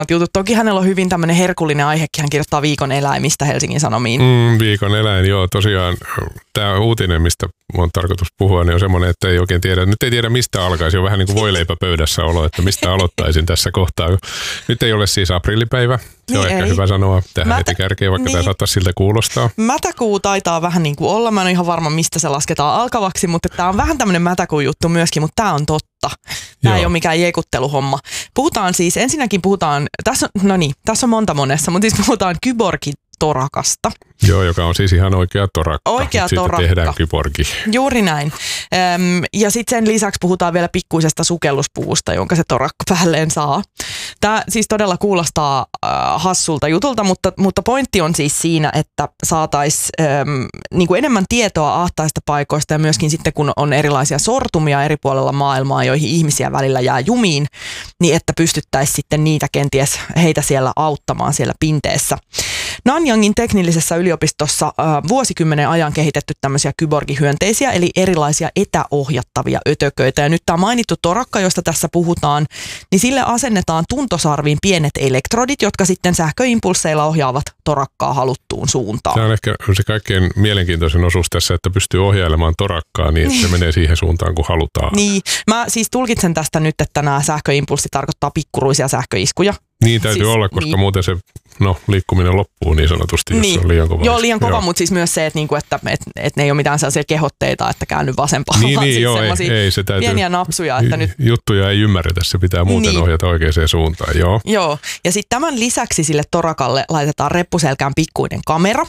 jutut. Toki hänellä on hyvin tämmöinen herkullinen aihe, hän kirjoittaa Viikon eläimistä Helsingin Sanomiin. Viikon eläin, joo. Tosiaan tämä uutinen, mistä on tarkoitus puhua, niin on semmoinen, että ei oikein tiedä. Nyt ei tiedä, mistä alkaisi. On vähän niin kuin voileipäpöydässä olo, että mistä aloittaisin tässä kohtaa. Nyt ei ole siis aprillipäivä. Se on ehkä hyvä sanoa tähän heti kärkeen, vaikka tämä saattaisi siltä kuulostaa. Mätäkuu taitaa vähän niin kuin olla. Mä en ole ihan varma, mistä se lasketaan alkavaksi, mutta tämä on vähän tämmöinen mätäkuun juttu myöskin, mutta tämä on totta. Tämä ei ole mikään jekutteluhomma. Tässä on monessa, mutta siis puhutaan kyborgitorakasta. Joo, joka on siis ihan oikea torakka. Oikea torakka. Siitä tehdään kyborgi. Juuri näin. Ja sitten sen lisäksi puhutaan vielä pikkuisesta sukelluspuvusta, jonka se torakka päälleen saa. Tämä siis todella kuulostaa hassulta jutulta, mutta pointti on siis siinä, että saataisiin niin enemmän tietoa ahtaista paikoista ja myöskin sitten kun on erilaisia sortumia eri puolella maailmaa, joihin ihmisiä välillä jää jumiin, niin että pystyttäisiin sitten niitä kenties heitä siellä auttamaan siellä pinteessä. Nanyangin teknillisessä yliopistossa vuosikymmenen ajan kehitetty tämmöisiä kyborgihyönteisiä, eli erilaisia etäohjattavia ötököitä. Ja nyt tämä mainittu torakka, josta tässä puhutaan, niin sille asennetaan tuntosarviin pienet elektrodit, jotka sitten sähköimpulseilla ohjaavat torakkaa haluttuun suuntaan. Tämä on ehkä se kaikkein mielenkiintoisin osuus tässä, että pystyy ohjailemaan torakkaa niin, että se menee siihen suuntaan, kun halutaan. Niin, mä siis tulkitsen tästä nyt, että nämä sähköimpulssit tarkoittaa pikkuruisia sähköiskuja. Niin täytyy olla, koska muuten se liikkuminen loppuu niin sanotusti, jos se on liian kova. Joo, liian kova, mutta siis myös se, että ne ei ole mitään sellaisia kehotteita, että käänny vasempaan, vaan siis semmoisia se täytyy, pieniä napsuja. Että nyt juttuja ei ymmärretä, se pitää muuten ohjata oikeaan suuntaan. Joo. Ja sitten tämän lisäksi sille torakalle laitetaan reppuselkään pikkuinen kamera.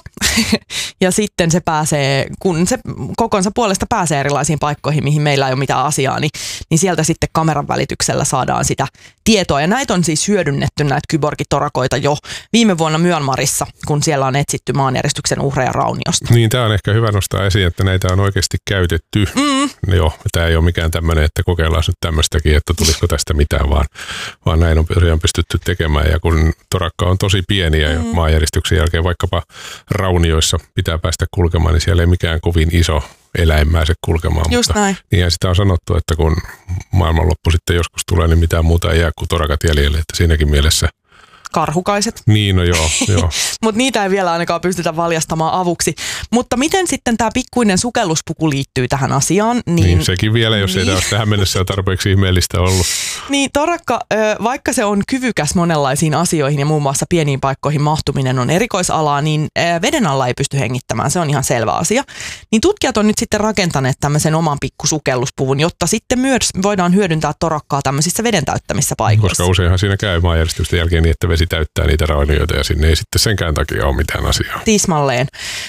Ja sitten se pääsee, kun se kokonsa puolesta pääsee erilaisiin paikkoihin, mihin meillä ei ole mitään asiaa, niin sieltä sitten kameran välityksellä saadaan sitä tietoa. Ja näitä on siis hyödynnetty näitä kyborgitorakoita jo viime vuonna Myanmarissa, kun siellä on etsitty maanjäristyksen uhreja rauniosta. Niin, tämä on ehkä hyvä nostaa esiin, että näitä on oikeasti käytetty. Joo, tämä ei ole mikään tämmöinen, että kokeillaan nyt tämmöistäkin, että tulisiko tästä mitään, vaan näin on tosiaan pystytty tekemään. Ja kun torakka on tosi pieni ja maanjäristyksen jälkeen vaikkapa raunioissa pitää päästä kulkemaan, niin siellä ei mikään kovin iso eläin pääse kulkemaan. Just näin. Niin sitä on sanottu, että kun maailmanloppu sitten joskus tulee, niin mitään muuta ei jää kuin torakat jäljelle, että siinäkin mielessä karhukaiset. Niin, no joo. Mutta niitä ei vielä ainakaan pystytä valjastamaan avuksi. Mutta miten sitten tämä pikkuinen sukelluspuku liittyy tähän asiaan? Niin sekin vielä, jos ei tämä olisi tähän mennessä jo tarpeeksi ihmeellistä ollut. Niin, torakka, vaikka se on kyvykäs monenlaisiin asioihin ja muun muassa pieniin paikkoihin mahtuminen on erikoisalaa, niin veden alla ei pysty hengittämään. Se on ihan selvä asia. Niin tutkijat on nyt sitten rakentaneet tämmöisen oman pikkusukelluspuvun, jotta sitten myös voidaan hyödyntää torakkaa tämmöisissä veden täyttämissä paikoissa. Koska useinhan siinä käy maanjäristysten jälkeen niin, että vesi täyttää niitä raunioita ja sinne ei sitten senkään takia ole mitään asiaa. Tismalleen.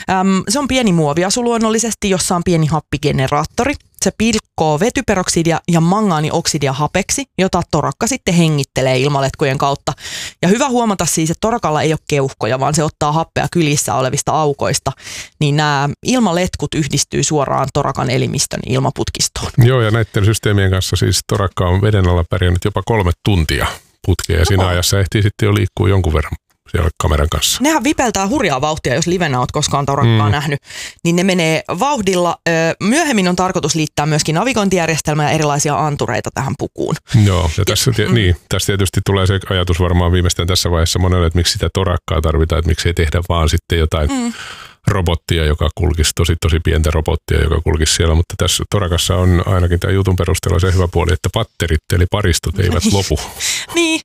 Se on pieni muoviasu luonnollisesti, jossa on pieni happigeneraattori. Se pilkkoo vetyperoksidia ja mangaanioksidia hapeksi, jota torakka sitten hengittelee ilmaletkujen kautta. Ja hyvä huomata siis, että torakalla ei ole keuhkoja, vaan se ottaa happea kylissä olevista aukoista. Niin nämä ilmaletkut yhdistyy suoraan torakan elimistön ilmaputkistoon. Joo, ja näiden systeemien kanssa siis torakka on veden alla pärjännyt jopa 3 tuntia putkeen. Ja siinä ajassa ehtii sitten jo liikkua jonkun verran siellä kameran kanssa. Nehän vipeltää hurjaa vauhtia, jos livenä olet koskaan torakkaa nähnyt. Niin ne menee vauhdilla. Myöhemmin on tarkoitus liittää myöskin navigointijärjestelmä ja erilaisia antureita tähän pukuun. Joo, ja tässä tietysti tulee se ajatus varmaan viimeistään tässä vaiheessa monelle, että miksi sitä torakkaa tarvitaan, että miksi ei tehdä vaan sitten jotain robottia, joka kulkisi, tosi pientä robottia, joka kulkisi siellä, mutta tässä torakassa on ainakin tämän jutun perusteella se hyvä puoli, että patterit eli paristot eivät lopu. Niin,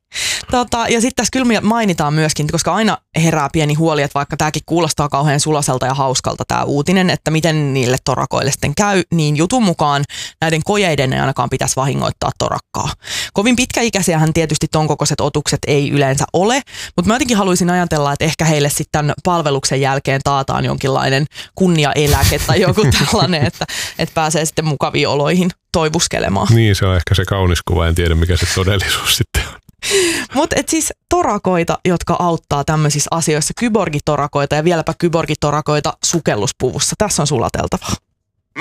ja sitten tässä kyllä mainitaan myöskin, koska aina herää pieni huoli, että vaikka tämäkin kuulostaa kauhean sulaselta ja hauskalta tämä uutinen, että miten niille torakoille sitten käy, niin jutun mukaan näiden kojeiden ei ainakaan pitäisi vahingoittaa torakkaa. Kovin pitkäikäisiähän tietysti ton kokoiset otukset ei yleensä ole, mutta mä jotenkin haluaisin ajatella, että ehkä heille sitten palveluksen jälkeen taataan jonkinlainen kunniaeläke tai joku tällainen, että pääsee sitten mukaviin oloihin toivuskelemaan. Niin, se on ehkä se kaunis kuva, en tiedä mikä se todellisuus sitten on. Mutta siis torakoita, jotka auttaa tämmöisissä asioissa, kyborgitorakoita ja vieläpä kyborgitorakoita sukelluspuvussa. Tässä on sulateltavaa.